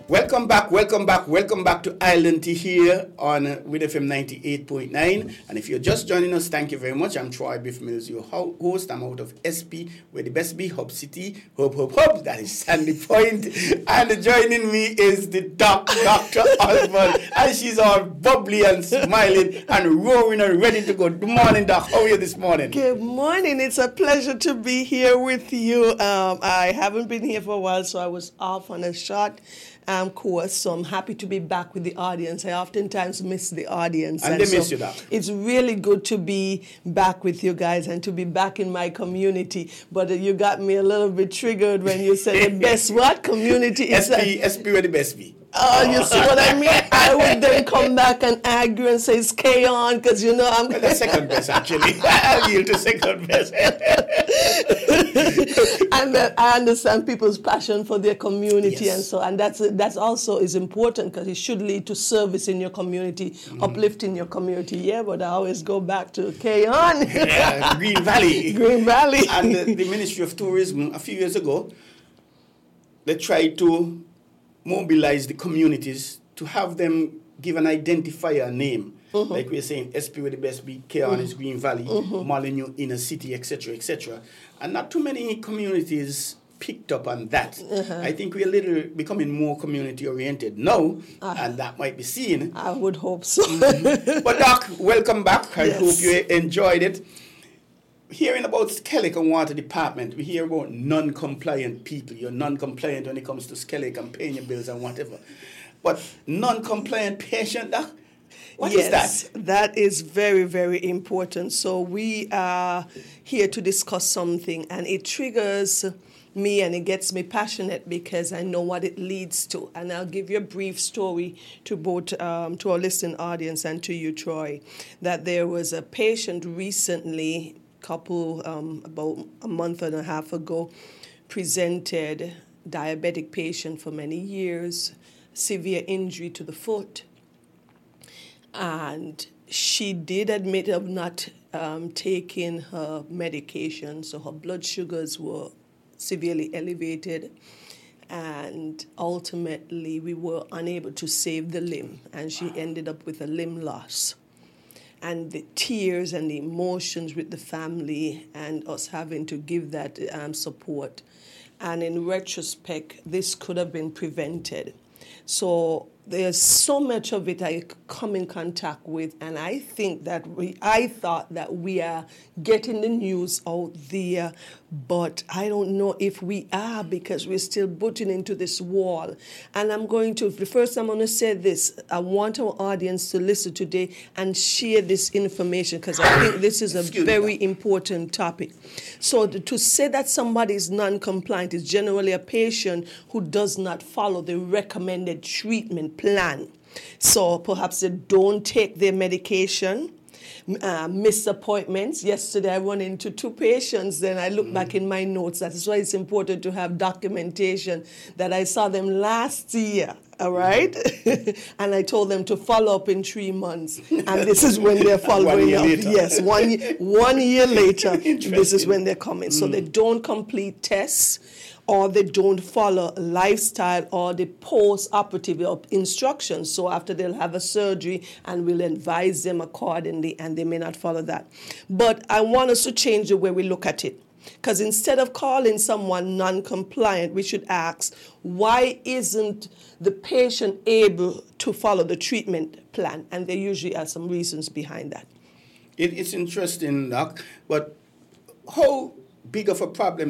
Welcome back to Island Tea here on With FM 98.9. And if you're just joining us, thank you very much. I'm Troy Biff Mills, your host. I'm out of SP, where the best be, Hub City, Hub. That is Sandy Point. And joining me is the Dr. Osborne. And she's all bubbly and smiling and roaring and ready to go. Good morning, Doc. How are you this morning? Good morning. It's a pleasure to be here with you. I haven't been here for a while, so I was off on a short course, so I'm happy to be back with the audience. I oftentimes miss the audience. And they miss you, Doc. It's really good to be back with you guys and to be back in my community. But you got me a little bit triggered when you said the best what community is SP where the best be. Oh, you see what I mean? I would then come back and argue and say, it's K-On, because you know I'm... Well, that's second best, actually. I'll yield to second best. And I understand people's passion for their community, yes. and that's also is important, because it should lead to service in your community, uplifting your community. Yeah, but I always go back to K-On. Yeah, Green Valley. Green Valley. And the Ministry of Tourism, a few years ago, they tried to mobilize the communities to have them give an identifier name. Like we're saying, SP with the best be, K-On is Green Valley, Molyneux Inner City, etc., etc. And not too many communities picked up on that. I think we're becoming more community-oriented now, and that might be seen. I would hope so. But Doc, welcome back. I Yes. hope you enjoyed it. Hearing about Skellig and Water Department, we hear about non-compliant people. You're non-compliant when it comes to Skellig and paying your bills and whatever. But non-compliant patient, Doc? What is that? That is very, very important. So we are here to discuss something, and it triggers me and it gets me passionate because I know what it leads to. And I'll give you a brief story to both to our listening audience and to you, Troy, that there was a patient recently, about a month and a half ago, presented, diabetic patient for many years, severe injury to the foot. And she did admit of not taking her medication, so her blood sugars were severely elevated, and ultimately we were unable to save the limb, and she ended up with a limb loss. And the tears and the emotions with the family and us having to give that support. And in retrospect, this could have been prevented. So there's so much of it I come in contact with, and I think that I thought that we are getting the news out there, but I don't know if we are, because we're still butting into this wall. And first I'm going to say this, I want our audience to listen today and share this information, because I think this is a very important topic. So to say that somebody is non-compliant is generally a patient who does not follow the recommended treatment plan. So perhaps they don't take their medication, miss appointments. Yesterday I run into 2 patients, then I look back in my notes. That's why it's important to have documentation that I saw them last year, all right? And I told them to follow up in 3 months. And this is when they're following up. Later. Yes, 1 year later, this is when they're coming. So they don't complete tests, or they don't follow lifestyle or the post-operative instructions. So after they'll have a surgery, and we'll advise them accordingly, and they may not follow that. But I want us to change the way we look at it. Because instead of calling someone non-compliant, we should ask, why isn't the patient able to follow the treatment plan? And there usually are some reasons behind that. It's interesting, Doc, but how big of a problem